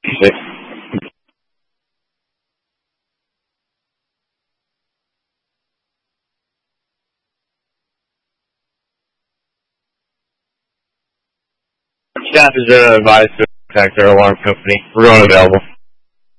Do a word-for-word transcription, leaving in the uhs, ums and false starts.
Six. Staff is advised to contact our alarm company. We're unavailable.